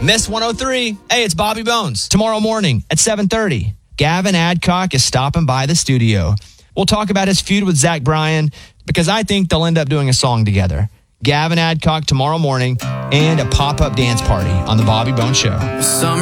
Miss 103. Hey, it's Bobby Bones. Tomorrow morning at 7:30, Gavin Adcock is stopping by the studio. We'll talk about his feud with Zach Bryan because I think they'll end up doing a song together. Gavin Adcock tomorrow morning and a pop-up dance party on the Bobby Bones Show. Summer